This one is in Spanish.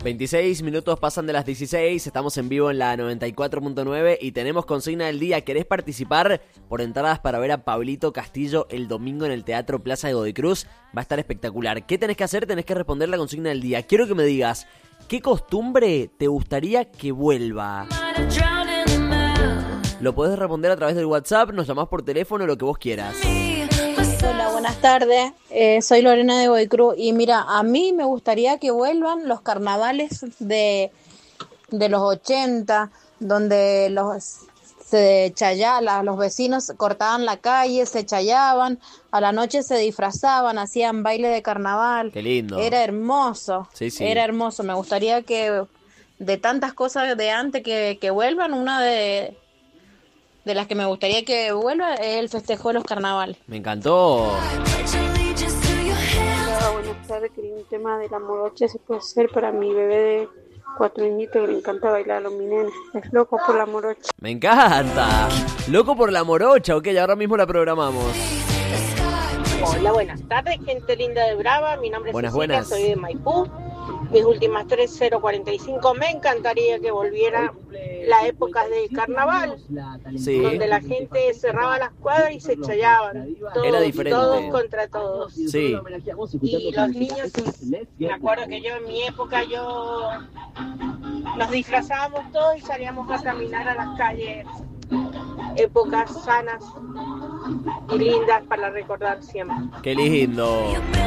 26 minutos pasan de las 16, estamos en vivo en la 94.9 y tenemos consigna del día. ¿Querés participar por entradas para ver a Pablito Castillo el domingo en el Teatro Plaza de Godoy Cruz? Va a estar espectacular. ¿Qué tenés que hacer? Tenés que responder la consigna del día. Quiero que me digas, ¿qué costumbre te gustaría que vuelva? Lo podés responder a través del WhatsApp, nos llamás por teléfono, lo que vos quieras. Hola, buenas tardes. Soy Lorena de Godoy Cruz y mira, a mí me gustaría que vuelvan los carnavales de los 80, donde se chayala, los vecinos cortaban la calle, se chayaban, a la noche se disfrazaban, hacían baile de carnaval. Qué lindo. Era hermoso, Sí. Era hermoso. Me gustaría que de tantas cosas de antes que vuelvan, una de las que me gustaría que vuelva es el festejo de los carnavales. Me encantó. Hola, buenas tardes. Quería un tema de la morocha, se puede hacer para mi bebé de 4 añitos que le encanta bailar a los mineros. Es loco por la morocha. Me encanta. Loco por la morocha. Ok, ahora mismo la programamos. Hola, buenas tardes, gente linda de Brava. Mi nombre es Cecilia, Buenas. soy de Maipú. Mis últimas 3045. Me encantaría que volviera la época de carnaval, Sí. donde la gente cerraba las cuadras y se chayaban. Era diferente. Todos contra todos. Sí. Y los niños, me acuerdo que yo en mi época nos disfrazábamos todos y salíamos a caminar a las calles. Épocas sanas y lindas para recordar siempre. Qué lindo.